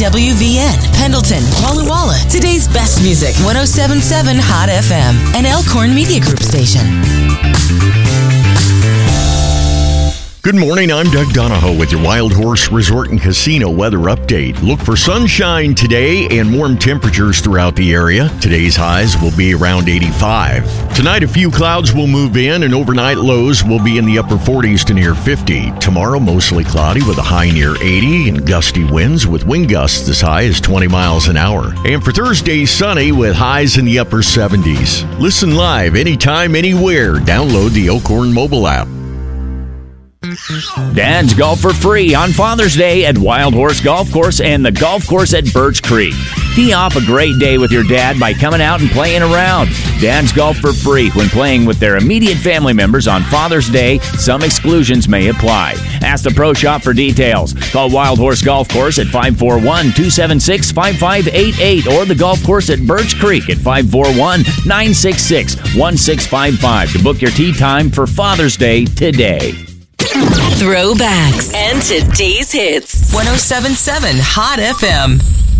WVN, Pendleton, Walla Walla. Today's best music, 107.7 Hot FM, an Elkhorn Media Group station. Good morning, I'm Doug Donahoe with your Wild Horse Resort and Casino weather update. Look for sunshine today and warm temperatures throughout the area. Today's highs will be around 85. Tonight, a few clouds will move in and overnight lows will be in the upper 40s to near 50. Tomorrow, mostly cloudy with a high near 80 and gusty winds with wind gusts as high as 20 miles an hour. And for Thursday, sunny with highs in the upper 70s. Listen live anytime, anywhere. Download the Elkhorn mobile app. Dad's Golf for Free on Father's Day at Wild Horse Golf Course and the golf course at Birch Creek. Tee off a great day with your dad by coming out and playing around. Dad's Golf for Free when playing with their immediate family members on Father's Day. Some exclusions may apply. Ask the Pro Shop for details. Call Wild Horse Golf Course at 541-276-5588 or the golf course at Birch Creek at 541-966-1655 to book your tee time for Father's Day today. Throwbacks and today's hits. 107.7 Hot FM.